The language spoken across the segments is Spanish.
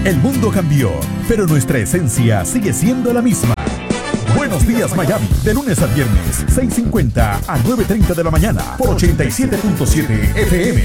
El mundo cambió, pero nuestra esencia sigue siendo la misma. Buenos días, Miami, de lunes a viernes, 6:50 a 9:30 de la mañana, por 87.7 FM.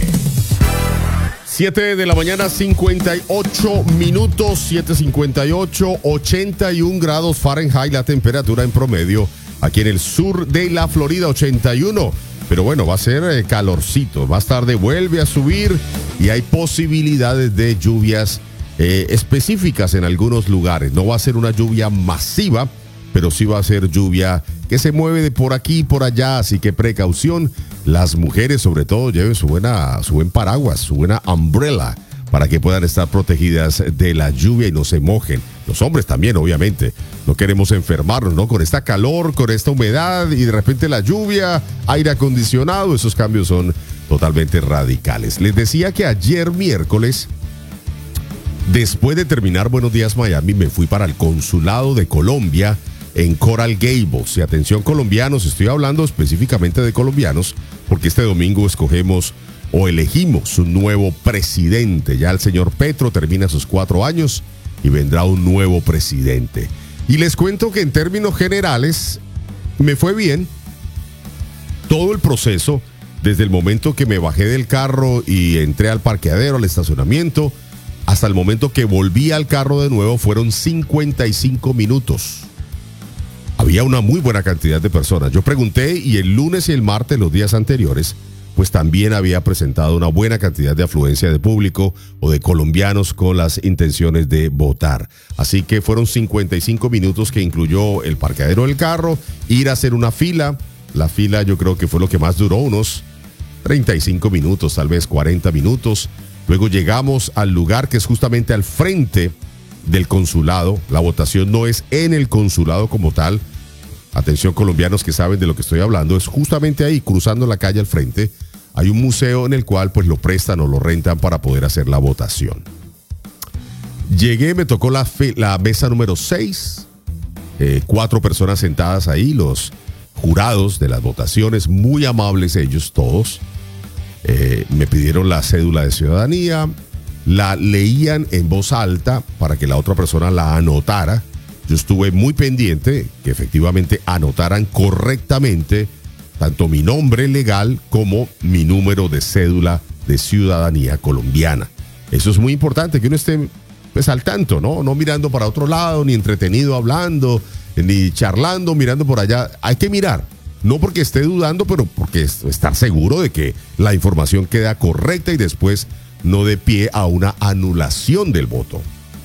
7 de la mañana, 58 minutos, 7:58, 81 grados Fahrenheit la temperatura en promedio aquí en el sur de la Florida, 81. Pero bueno, va a ser calorcito, más tarde vuelve a subir y hay posibilidades de lluvias específicas en algunos lugares. No va a ser una lluvia masiva, pero sí va a ser lluvia que se mueve de por aquí y por allá, así que precaución. Las mujeres sobre todo lleven su buen paraguas, su buena umbrella, para que puedan estar protegidas de la lluvia y no se mojen. Los hombres también, obviamente. No queremos enfermarnos, ¿no? Con esta calor, con esta humedad y de repente la lluvia, aire acondicionado, esos cambios son totalmente radicales. Les decía que ayer miércoles, después de terminar Buenos Días Miami, me fui para el Consulado de Colombia en Coral Gables. Y atención colombianos, estoy hablando específicamente de colombianos, porque este domingo elegimos un nuevo presidente. Ya el señor Petro termina sus 4 años y vendrá un nuevo presidente. Y les cuento que en términos generales me fue bien todo el proceso, desde el momento que me bajé del carro y entré al parqueadero, al estacionamiento, hasta el momento que volví al carro de nuevo, fueron 55 minutos. Había una muy buena cantidad de personas. Yo pregunté y el lunes y el martes, los días anteriores, pues también había presentado una buena cantidad de afluencia de público o de colombianos con las intenciones de votar. Así que fueron 55 minutos que incluyó el parqueadero del carro, ir a hacer una fila. La fila yo creo que fue lo que más duró, unos 35 minutos, tal vez 40 minutos. Luego llegamos al lugar que es justamente al frente del consulado. La votación no es en el consulado como tal. Atención colombianos que saben de lo que estoy hablando, es justamente ahí, cruzando la calle al frente. Hay un museo en el cual pues lo prestan o lo rentan para poder hacer la votación. Llegué, me tocó la mesa número 6, 4 personas sentadas ahí, los jurados de las votaciones, muy amables ellos todos. Me pidieron la cédula de ciudadanía, la leían en voz alta para que la otra persona la anotara. Yo estuve muy pendiente que efectivamente anotaran correctamente tanto mi nombre legal como mi número de cédula de ciudadanía colombiana. Eso es muy importante, que uno esté pues al tanto, ¿no? No mirando para otro lado, ni entretenido hablando, ni charlando, mirando por allá. Hay que mirar, no porque esté dudando, pero porque estar seguro de que la información queda correcta y después no dé pie a una anulación del voto.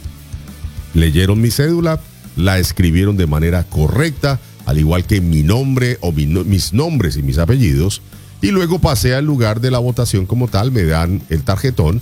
Leyeron mi cédula, la escribieron de manera correcta, al igual que mi nombre o mis nombres y mis apellidos, y luego pasé al lugar de la votación como tal. Me dan el tarjetón,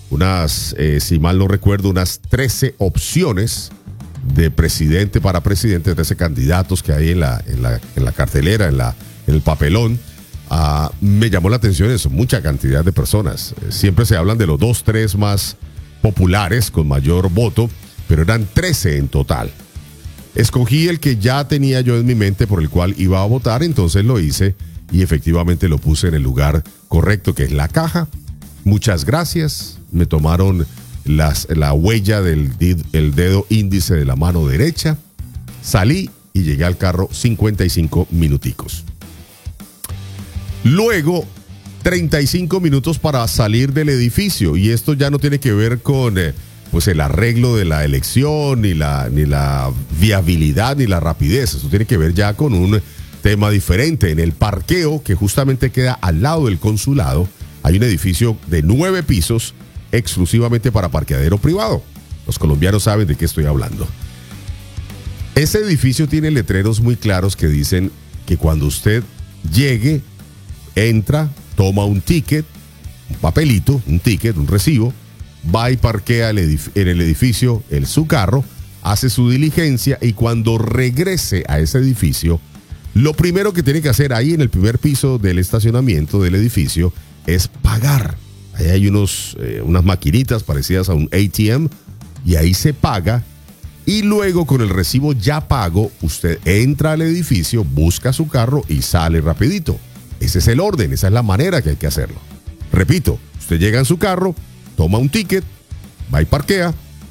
si mal no recuerdo, unas 13 opciones de presidente para presidente, 13 candidatos que hay en la cartelera, en el papelón. Me llamó la atención eso, mucha cantidad de personas. Siempre se hablan de los 2, 3 más populares con mayor voto, pero eran 13 en total. Escogí el que ya tenía yo en mi mente por el cual iba a votar, entonces lo hice y efectivamente lo puse en el lugar correcto, que es la caja. Muchas gracias. Me tomaron la huella del dedo índice de la mano derecha. Salí y llegué al carro 55 minuticos. Luego, 35 minutos para salir del edificio. Y esto ya no tiene que ver con pues el arreglo de la elección, ni la viabilidad, ni la rapidez. Esto tiene que ver ya con un tema diferente. En el parqueo, que justamente queda al lado del consulado, hay un edificio de 9 pisos exclusivamente para parqueadero privado. Los colombianos saben de qué estoy hablando. Ese edificio tiene letreros muy claros que dicen que cuando usted llegue, entra, toma un ticket, un papelito, un ticket, un recibo, va y parquea en el edificio su carro, hace su diligencia y cuando regrese a ese edificio, lo primero que tiene que hacer ahí en el primer piso del estacionamiento del edificio es pagar. Ahí hay unas maquinitas parecidas a un ATM y ahí se paga. Y luego con el recibo ya pago, usted entra al edificio, busca su carro y sale rapidito. Ese es el orden, esa es la manera que hay que hacerlo. Repito, usted llega en su carro, toma un ticket, va y parquea,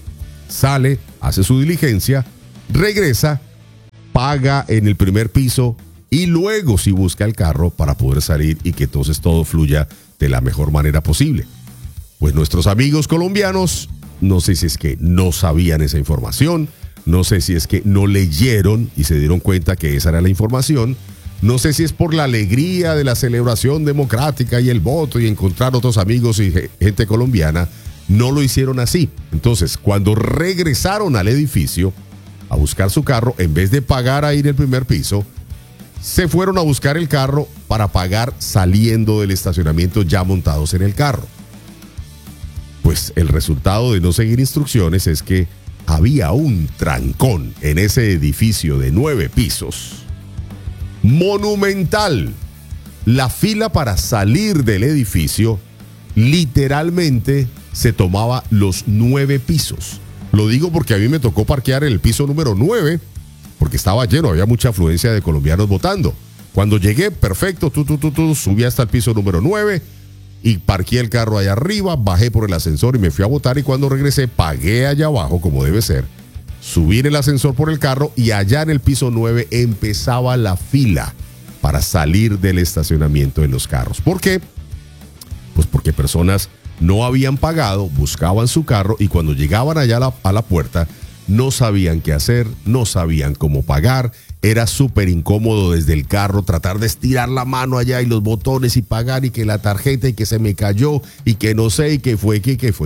sale, hace su diligencia, regresa, paga en el primer piso y luego sí busca el carro para poder salir y que entonces todo fluya de la mejor manera posible. Pues nuestros amigos colombianos, no sé si es que no sabían esa información, no sé si es que no leyeron y se dieron cuenta que esa era la información, no sé si es por la alegría de la celebración democrática y el voto y encontrar otros amigos y gente colombiana, no lo hicieron así. Entonces, cuando regresaron al edificio a buscar su carro, en vez de pagar ahí en el primer piso, se fueron a buscar el carro para pagar saliendo del estacionamiento ya montados en el carro. Pues el resultado de no seguir instrucciones es que había un trancón en ese edificio de 9 pisos. Monumental. La fila para salir del edificio literalmente se tomaba los 9 pisos. Lo digo porque a mí me tocó parquear en el piso número 9 porque estaba lleno, había mucha afluencia de colombianos votando. Cuando llegué, perfecto, subí hasta el piso número 9 y parqué el carro allá arriba, bajé por el ascensor y me fui a votar, y cuando regresé pagué allá abajo como debe ser. Subí en el ascensor por el carro y allá en el piso 9 empezaba la fila para salir del estacionamiento en los carros. ¿Por qué? Pues porque personas no habían pagado, buscaban su carro y cuando llegaban allá a la puerta no sabían qué hacer, no sabían cómo pagar. Era súper incómodo desde el carro tratar de estirar la mano allá y los botones y pagar y que la tarjeta y que se me cayó y que no sé y que fue.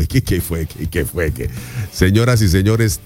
Señoras y señores,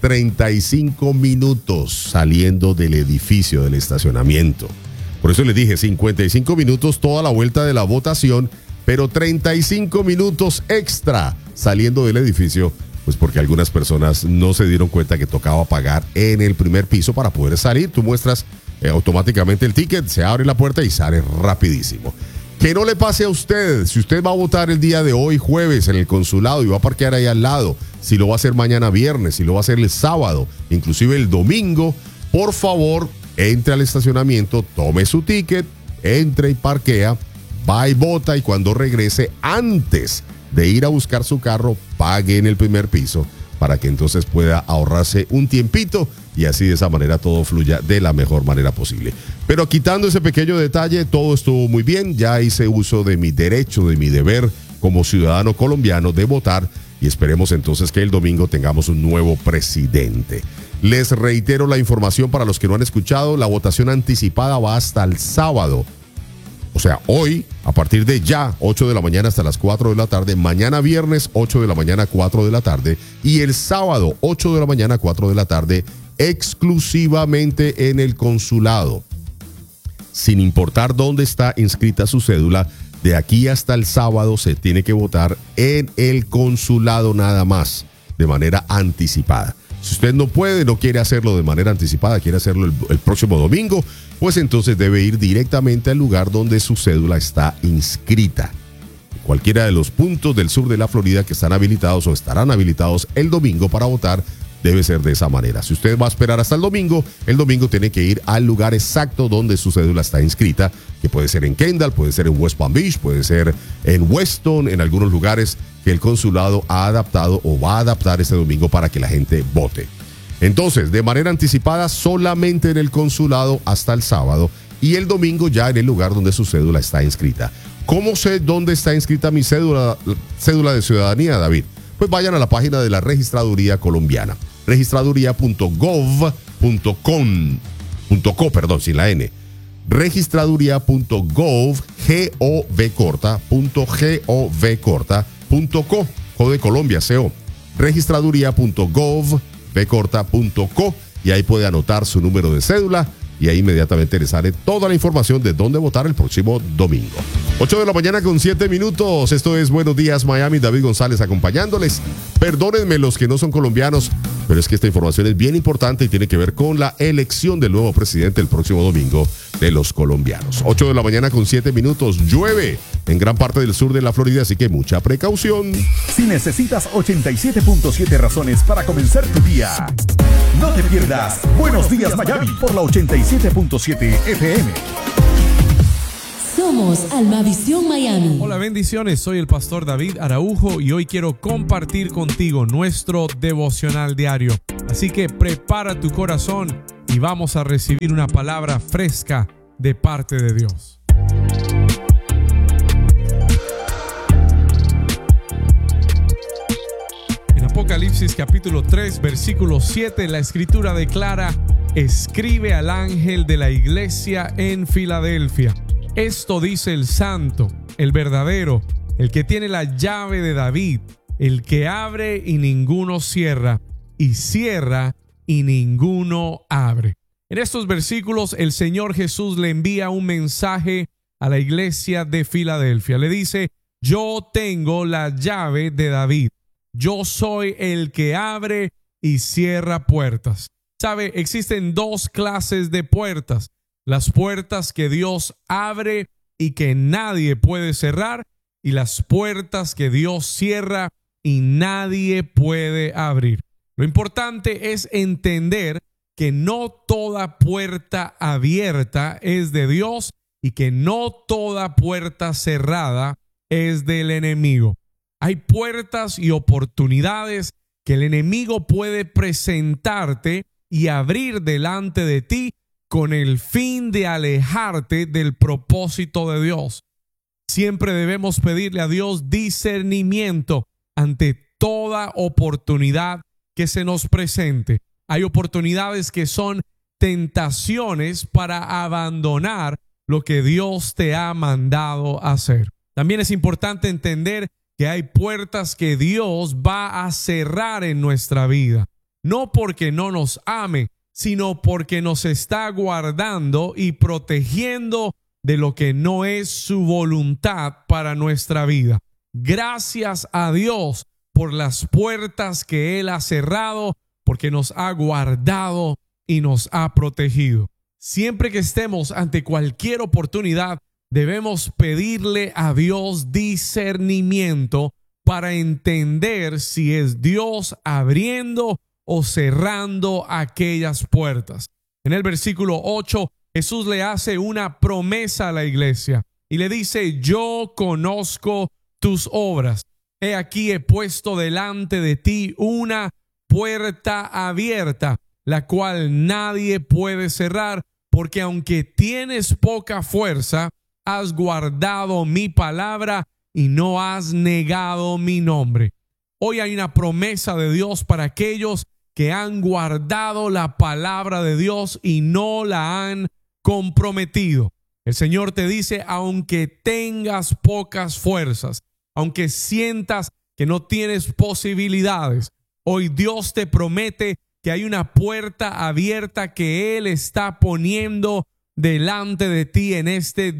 35 minutos saliendo del edificio del estacionamiento. Por eso les dije 55 minutos toda la vuelta de la votación, pero 35 minutos extra saliendo del edificio, pues porque algunas personas no se dieron cuenta que tocaba pagar en el primer piso para poder salir. Tú muestras automáticamente el ticket, se abre la puerta y sale rapidísimo. Que no le pase a usted, si usted va a votar el día de hoy, jueves, en el consulado y va a parquear ahí al lado, si lo va a hacer mañana viernes, si lo va a hacer el sábado, inclusive el domingo, por favor, entre al estacionamiento, tome su ticket, entre y parquea, va y vota, y cuando regrese, antes de ir a buscar su carro, pague en el primer piso para que entonces pueda ahorrarse un tiempito y así de esa manera todo fluya de la mejor manera posible. Pero quitando ese pequeño detalle, todo estuvo muy bien. Ya hice uso de mi derecho, de mi deber como ciudadano colombiano de votar y esperemos entonces que el domingo tengamos un nuevo presidente. Les reitero la información para los que no han escuchado. La votación anticipada va hasta el sábado. O sea, hoy, a partir de ya, 8 de la mañana hasta las 4 de la tarde, mañana viernes, 8 de la mañana, 4 de la tarde, y el sábado, 8 de la mañana, 4 de la tarde, exclusivamente en el consulado. Sin importar dónde está inscrita su cédula, de aquí hasta el sábado se tiene que votar en el consulado nada más, de manera anticipada. Si usted no puede, no quiere hacerlo de manera anticipada, quiere hacerlo el próximo domingo, pues entonces debe ir directamente al lugar donde su cédula está inscrita. Cualquiera de los puntos del sur de la Florida que están habilitados o estarán habilitados el domingo para votar, debe ser de esa manera. Si usted va a esperar hasta el domingo tiene que ir al lugar exacto donde su cédula está inscrita, que puede ser en Kendall, puede ser en West Palm Beach, puede ser en Weston, en algunos lugares que el consulado ha adaptado o va a adaptar este domingo para que la gente vote. Entonces, de manera anticipada, solamente en el consulado hasta el sábado y el domingo ya en el lugar donde su cédula está inscrita. ¿Cómo sé dónde está inscrita mi cédula de ciudadanía, David? Pues vayan a la página de la Registraduría Colombiana, registraduría.gov.co, sin la N, registraduría.gov.co, Co de Colombia, CO, registraduría.gov.co, y ahí puede anotar su número de cédula y ahí inmediatamente le sale toda la información de dónde votar el próximo domingo. 8 de la mañana con 7 minutos. Esto es Buenos Días Miami. David González acompañándoles. Perdónenme los que no son colombianos, pero es que esta información es bien importante y tiene que ver con la elección del nuevo presidente el próximo domingo de los colombianos. 8 de la mañana con 7 minutos. Llueve en gran parte del sur de la Florida, así que mucha precaución. Si necesitas 87.7 razones para comenzar tu día, no te pierdas Buenos Días Miami por la 87.7 FM. Somos Almavisión Miami. Hola, bendiciones. Soy el pastor David Araujo y hoy quiero compartir contigo nuestro devocional diario. Así que prepara tu corazón y vamos a recibir una palabra fresca de parte de Dios. En Apocalipsis capítulo 3, versículo 7, la escritura declara: escribe al ángel de la iglesia en Filadelfia. Esto dice el santo, el verdadero, el que tiene la llave de David, el que abre y ninguno cierra, y cierra y ninguno abre. En estos versículos el Señor Jesús le envía un mensaje a la iglesia de Filadelfia. Le dice: yo tengo la llave de David. Yo soy el que abre y cierra puertas. ¿Sabe? Existen dos clases de puertas. Las puertas que Dios abre y que nadie puede cerrar, y las puertas que Dios cierra y nadie puede abrir. Lo importante es entender que no toda puerta abierta es de Dios y que no toda puerta cerrada es del enemigo. Hay puertas y oportunidades que el enemigo puede presentarte y abrir delante de ti con el fin de alejarte del propósito de Dios. Siempre debemos pedirle a Dios discernimiento ante toda oportunidad que se nos presente. Hay oportunidades que son tentaciones para abandonar lo que Dios te ha mandado hacer. También es importante entender que hay puertas que Dios va a cerrar en nuestra vida, no porque no nos ame, sino porque nos está guardando y protegiendo de lo que no es su voluntad para nuestra vida. Gracias a Dios por las puertas que Él ha cerrado, porque nos ha guardado y nos ha protegido. Siempre que estemos ante cualquier oportunidad, debemos pedirle a Dios discernimiento para entender si es Dios abriendo o cerrando aquellas puertas. En el versículo 8, Jesús le hace una promesa a la iglesia y le dice: yo conozco tus obras. He aquí he puesto delante de ti una puerta abierta, la cual nadie puede cerrar, porque aunque tienes poca fuerza, has guardado mi palabra y no has negado mi nombre. Hoy hay una promesa de Dios para aquellos que han guardado la palabra de Dios y no la han comprometido. El Señor te dice: aunque tengas pocas fuerzas, aunque sientas que no tienes posibilidades, hoy Dios te promete que hay una puerta abierta que Él está poniendo delante de ti en este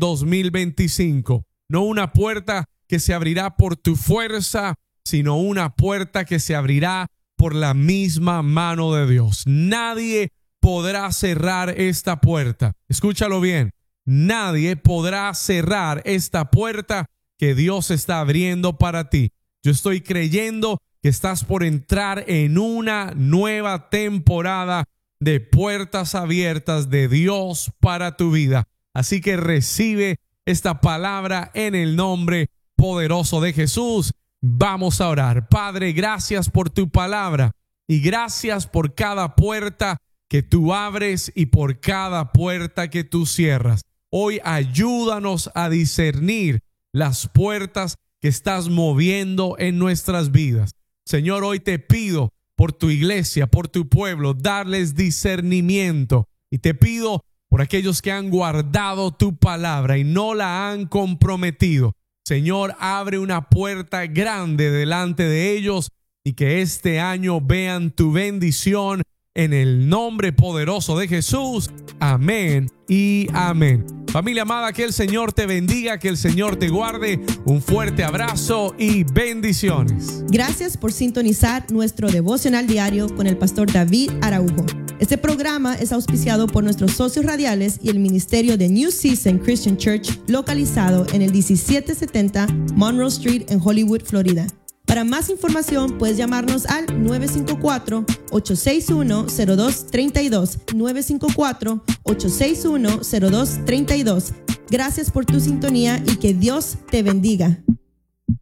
2025. No una puerta que se abrirá por tu fuerza, sino una puerta que se abrirá por la misma mano de Dios. Nadie podrá cerrar esta puerta. Escúchalo bien. Nadie podrá cerrar esta puerta que Dios está abriendo para ti. Yo estoy creyendo que estás por entrar en una nueva temporada de puertas abiertas de Dios para tu vida. Así que recibe esta palabra en el nombre poderoso de Jesús. Vamos a orar. Padre, gracias por tu palabra y gracias por cada puerta que tú abres y por cada puerta que tú cierras. Hoy ayúdanos a discernir las puertas que estás moviendo en nuestras vidas. Señor, hoy te pido por tu iglesia, por tu pueblo, darles discernimiento. Y te pido por aquellos que han guardado tu palabra y no la han comprometido. Señor, abre una puerta grande delante de ellos y que este año vean tu bendición en el nombre poderoso de Jesús. Amén y amén. Familia amada, que el Señor te bendiga, que el Señor te guarde. Un fuerte abrazo y bendiciones. Gracias por sintonizar nuestro devocional diario con el pastor David Araujo. Este programa es auspiciado por nuestros socios radiales y el ministerio de New Season Christian Church, localizado en el 1770 Monroe Street en Hollywood, Florida. Para más información puedes llamarnos al 954-861-0232, 954-861-0232. Gracias por tu sintonía y que Dios te bendiga.